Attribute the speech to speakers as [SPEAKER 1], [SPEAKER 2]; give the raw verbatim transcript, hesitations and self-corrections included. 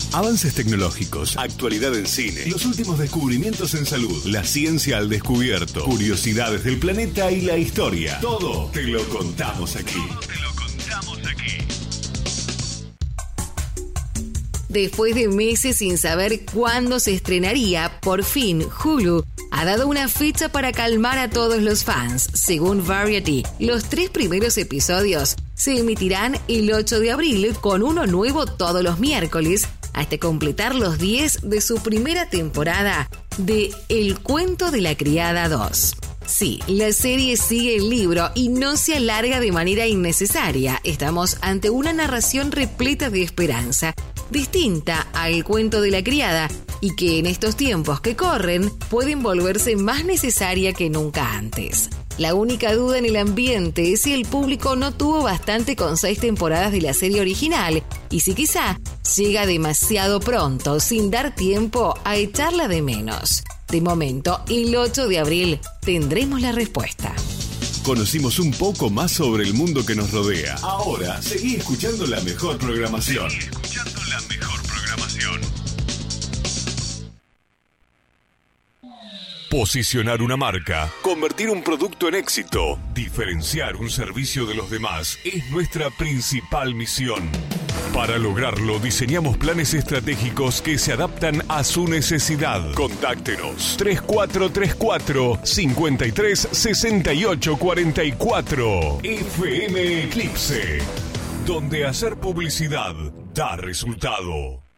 [SPEAKER 1] Avances tecnológicos, actualidad en cine, los últimos descubrimientos en salud, la ciencia al descubierto, curiosidades del planeta y la historia. Todo te lo contamos aquí. Todo te lo contamos aquí.
[SPEAKER 2] Después de meses sin saber cuándo se estrenaría, por fin Hulu ha dado una fecha para calmar a todos los fans. Según Variety, los tres primeros episodios se emitirán el ocho de abril con uno nuevo todos los miércoles hasta completar los diez de su primera temporada de El Cuento de la Criada dos. Sí, la serie sigue el libro y no se alarga de manera innecesaria. Estamos ante una narración repleta de esperanza, distinta al Cuento de la Criada, y que en estos tiempos que corren pueden volverse más necesaria que nunca antes. La única duda en el ambiente es si el público no tuvo bastante con seis temporadas de la serie original y si quizá llega demasiado pronto sin dar tiempo a echarla de menos. De momento, el ocho de abril tendremos la respuesta.
[SPEAKER 1] Conocimos un poco más sobre el mundo que nos rodea. Ahora, seguí escuchando la mejor programación. Seguí escuchando la mejor programación. Posicionar una marca, convertir un producto en éxito, diferenciar un servicio de los demás es nuestra principal misión. Para lograrlo, diseñamos planes estratégicos que se adaptan a su necesidad. Contáctenos tres cuatro tres cuatro, cinco tres seis ocho cuatro cuatro. F M Eclipse, donde hacer publicidad da resultado.